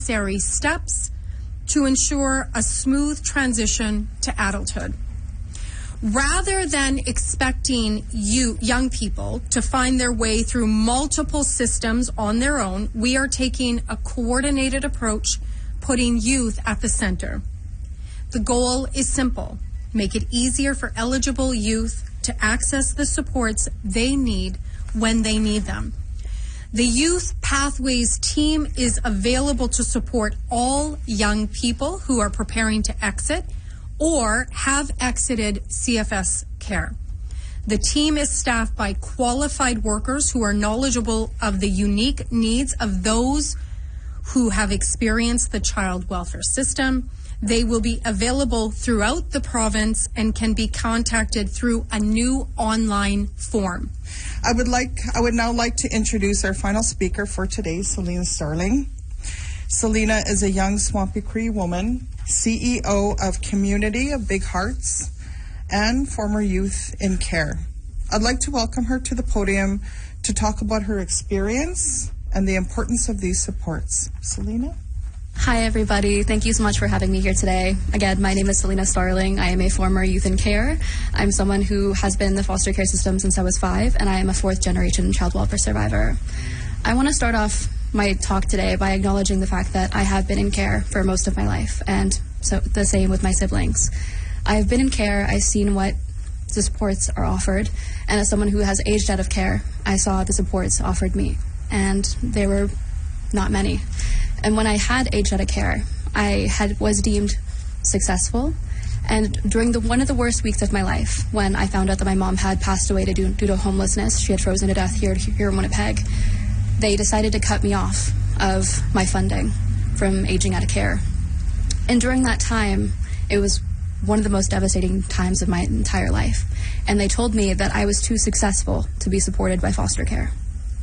necessary steps to ensure a smooth transition to adulthood. Rather than expecting young people to find their way through multiple systems on their own, we are taking a coordinated approach, putting youth at the center. The goal is simple: make it easier for eligible youth to access the supports they need when they need them. The Youth Pathways team is available to support all young people who are preparing to exit or have exited CFS care. The team is staffed by qualified workers who are knowledgeable of the unique needs of those who have experienced the child welfare system. They will be available throughout the province and can be contacted through a new online form. I would now like to introduce our final speaker for today, Selena Starling. Selena is a young Swampy Cree woman, CEO of Community of Big Hearts, and former Youth in Care. I'd like to welcome her to the podium to talk about her experience and the importance of these supports. Selena? Hi, everybody. Thank you so much for having me here today. Again, my name is Selena Starling. I am a former Youth in Care. I'm someone who has been in the foster care system since I was 5, and I am a 4th-generation child welfare survivor. I want to start off my talk today by acknowledging the fact that I have been in care for most of my life, and so the same with my siblings. I've been in care. I've seen what the supports are offered, and as someone who has aged out of care, I saw the supports offered me, and they were not many. And when I had aged out of care, I was deemed successful. And during one of the worst weeks of my life, when I found out that my mom had passed away due to homelessness, she had frozen to death here in Winnipeg, they decided to cut me off of my funding from aging out of care. And during that time, it was one of the most devastating times of my entire life. And they told me that I was too successful to be supported by foster care.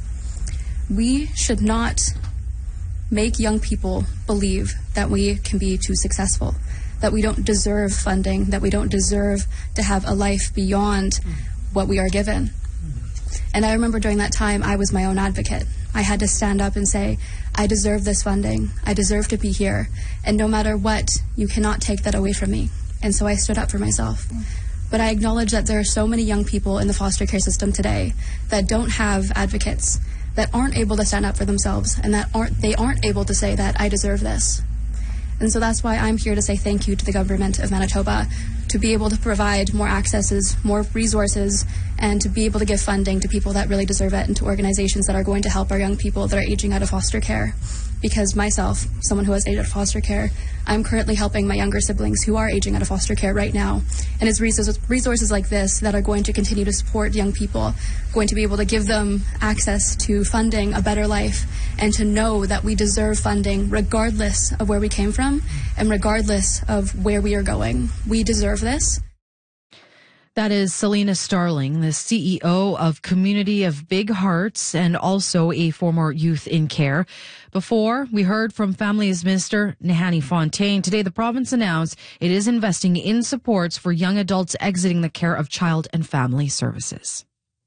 We should not make young people believe that we can be too successful, that we don't deserve funding, that we don't deserve to have a life beyond what we are given. And I remember during that time, I was my own advocate. I had to stand up and say, I deserve this funding. I deserve to be here. And no matter what, you cannot take that away from me. And so I stood up for myself. But I acknowledge that there are so many young people in the foster care system today that don't have advocates, that aren't able to stand up for themselves, and that they aren't able to say that I deserve this. And so that's why I'm here to say thank you to the government of Manitoba to be able to provide more accesses, more resources, and to be able to give funding to people that really deserve it and to organizations that are going to help our young people that are aging out of foster care. Because myself, someone who has aged out of foster care, I'm currently helping my younger siblings who are aging out of foster care right now. And it's resources like this that are going to continue to support young people, going to be able to give them access to funding, a better life, and to know that we deserve funding regardless of where we came from and regardless of where we are going. We deserve this. That is Selena Starling, the CEO of Community of Big Hearts and also a former Youth in Care. Before, we heard from Families Minister Nehani Fontaine. Today, the province announced it is investing in supports for young adults exiting the care of child and family services.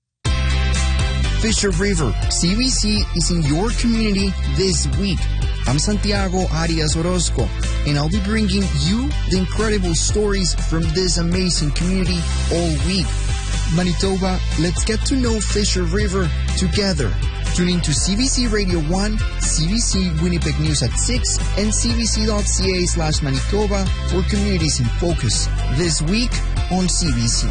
Fisher River, CBC is in your community this week. I'm Santiago Arias Orozco, and I'll be bringing you the incredible stories from this amazing community all week. Manitoba, let's get to know Fisher River together. Tune in to CBC Radio 1, CBC Winnipeg News at 6, and cbc.ca/Manitoba for Communities in Focus. This week on CBC.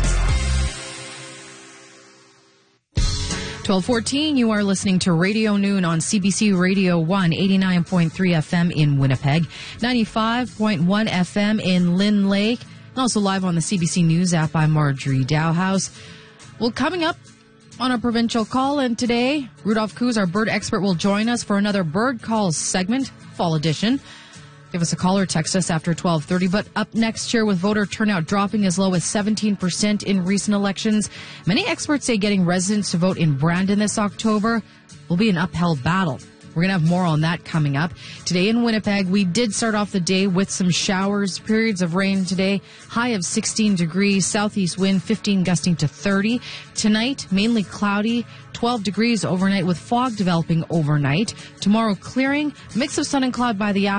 12:14, you are listening to Radio Noon on CBC Radio 1, 89.3 FM in Winnipeg, 95.1 FM in Lynn Lake, and also live on the CBC News app. I'm Marjorie Dowhouse. Well, coming up on our provincial call, and today, Rudolph Coos, our bird expert, will join us for another Bird Calls segment, fall edition. Give us a call or text us after 12:30. But up next here, with voter turnout dropping as low as 17% in recent elections, many experts say getting residents to vote in Brandon this October will be an uphill battle. We're going to have more on that coming up. Today in Winnipeg, we did start off the day with some showers, periods of rain today, high of 16 degrees, southeast wind 15 gusting to 30. Tonight, mainly cloudy, 12 degrees overnight with fog developing overnight. Tomorrow, clearing, mix of sun and cloud by the